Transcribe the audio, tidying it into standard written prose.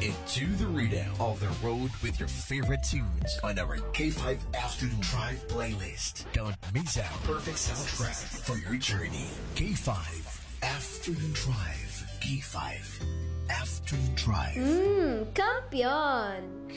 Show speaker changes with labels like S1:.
S1: into the rhythm of the road with your favorite tunes on our K5 Afternoon Drive playlist. Don't miss out perfect soundtrack for your journey. K5 Afternoon Drive. K5 Afternoon Drive.
S2: Kampiyon!